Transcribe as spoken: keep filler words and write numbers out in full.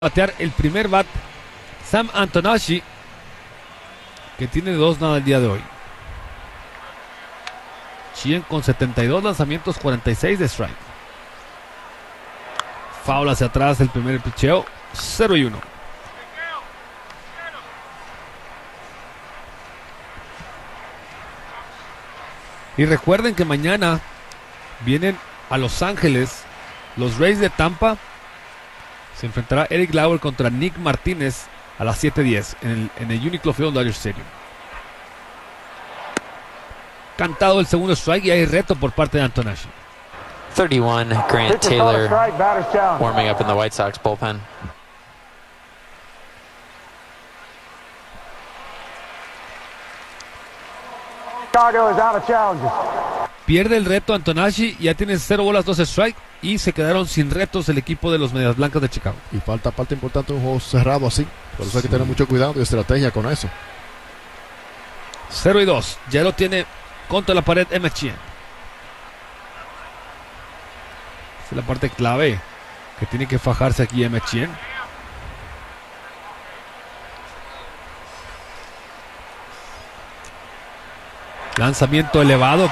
batear el primer bat Sam Antonashi, que tiene dos nada el día de hoy. Chien con setenta y dos lanzamientos, cuarenta y seis de strike. Foul hacia atrás el primer picheo, cero y uno. Y recuerden que mañana vienen a Los Ángeles los Rays de Tampa. Se enfrentará Eric Lauer contra Nick Martínez a las siete diez en el, en el Uniqlo Field Dodger Stadium. Cantado el segundo strike y hay reto por parte de Antonashi. thirty-one, Grant Taylor warming up in the White Sox bullpen. Chicago is out of challenges. Pierde el reto Antonashi, ya tiene cero bolas, dos strike y se quedaron sin retos el equipo de los Medias Blancas de Chicago. Y falta parte importante de un juego cerrado así. Por eso hay que tener mucho cuidado y estrategia con eso. cero y dos, ya lo tiene contra la pared Emmett Sheehan. Esa es la parte clave que tiene que fajarse aquí Emmett Sheehan. Lanzamiento elevado.